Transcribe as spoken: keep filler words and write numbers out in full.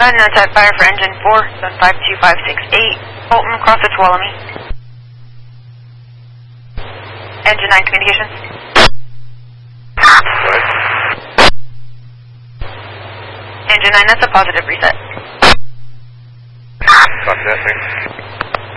nine nine type fire for engine four, zone five two five six eight, Bolton, cross the Tuolumne. Engine nine communications. What? Engine nine, that's a positive reset. Copy that, thanks.